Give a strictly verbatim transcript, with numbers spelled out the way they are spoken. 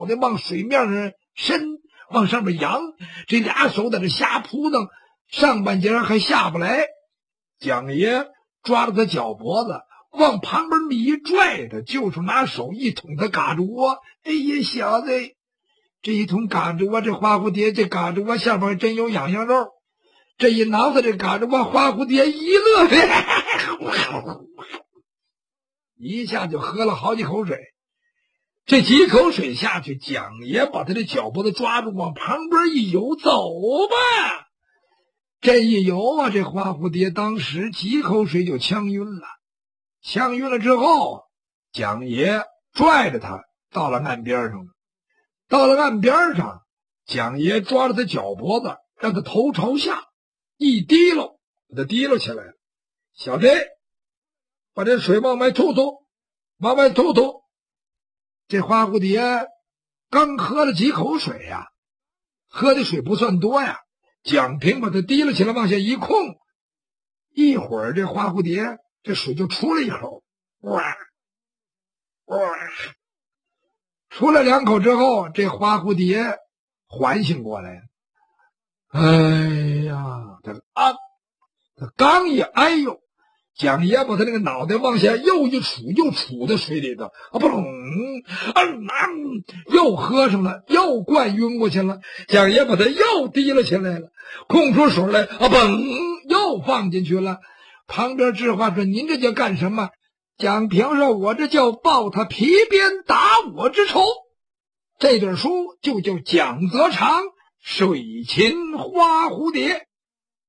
得往水面上伸，往上面扬，这俩手在这瞎扑腾，上半截还下不来。蒋爷抓着他脚脖子，往旁边一拽他，就是拿手一捅他嘎吱窝。哎呀，小子，这一捅嘎吱窝，这花蝴蝶这嘎吱窝下边真有痒痒肉。这一挠他这嘎吱窝，花蝴蝶一乐，一下就喝了好几口水。这几口水下去，蒋爷把他的脚脖子抓住，往旁边一游，走吧。这一游啊，这花蝴蝶当时几口水就呛晕了。呛晕了之后，蒋爷拽着他到了岸边上了。到了岸边上，蒋爷抓着他脚脖子，让他头朝下一提溜，把他提溜起来了。小子，把这水往外吐吐，往外吐吐。这花蝴蝶刚喝了几口水呀、啊，喝的水不算多呀。蒋平把它提了起来，往下一控，一会儿这花蝴蝶这水就出了一口，哇哇，出了两口之后，这花蝴蝶缓醒过来了。哎呀，他啊，他刚一哎呦，蒋爷把他那个脑袋往下又一杵，又杵在水里头，啊不隆，啊嗯，又喝上了，又灌晕过去了。蒋爷把他又提了起来了，空出手来，啊嘣，又放进去了。旁边智化说：“您这叫干什么？”蒋平说：“我这叫报他皮鞭打我之仇。”这段书就叫蒋泽长水禽花蝴蝶。